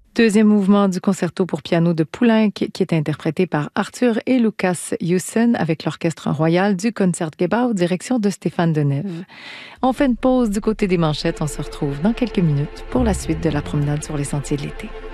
Deuxième mouvement du concerto pour piano de Poulenc qui est interprété par Arthur et Lucas Hewson avec l'Orchestre Royal du Concertgebouw, direction de Stéphane Denève. On fait une pause du côté des manchettes, on se retrouve dans quelques minutes pour la suite de la promenade sur les sentiers de l'été.